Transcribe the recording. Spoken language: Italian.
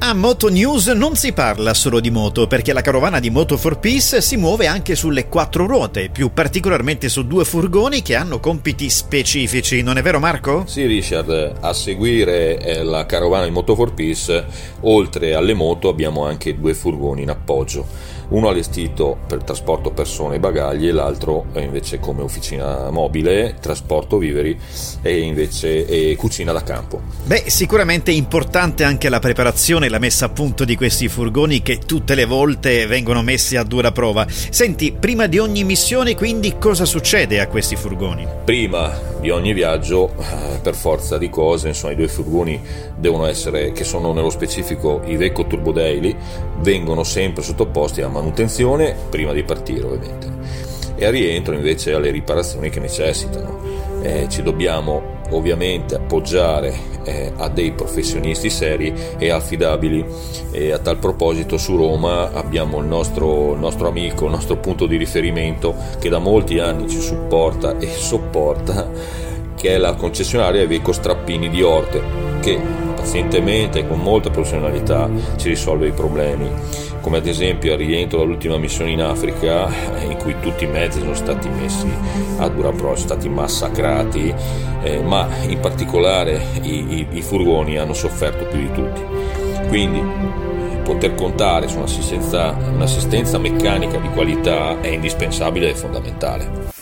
A Moto News non si parla solo di moto, perché la carovana di Moto4Peace si muove anche sulle 4 ruote, più particolarmente su 2 furgoni che hanno compiti specifici, non è vero Marco? Sì Richard, a seguire la carovana di Moto4Peace, oltre alle moto abbiamo anche 2 furgoni in appoggio, uno allestito per trasporto persone e bagagli e l'altro invece come officina mobile, trasporto viveri e cucina da campo. Beh, sicuramente è importante anche la preparazione e la messa a punto di questi furgoni che tutte le volte vengono messi a dura prova. Senti, prima di ogni missione quindi cosa succede a questi furgoni? Prima di ogni viaggio, per forza di cose, insomma, i 2 furgoni devono essere, che sono nello specifico i Iveco Turbo Daily, vengono sempre sottoposti a manutenzione prima di partire ovviamente, e a rientro invece alle riparazioni che necessitano. Ci dobbiamo ovviamente appoggiare a dei professionisti seri e affidabili, e a tal proposito su Roma abbiamo il nostro amico, il nostro punto di riferimento che da molti anni ci supporta e sopporta, che è la concessionaria Iveco Strappini di Orte, che pazientemente e con molta professionalità ci risolve i problemi, come ad esempio al rientro dall'ultima missione in Africa, in cui tutti i mezzi sono stati messi a dura prova, sono stati massacrati, ma in particolare i furgoni hanno sofferto più di tutti. Quindi poter contare su un'assistenza meccanica di qualità è indispensabile e fondamentale.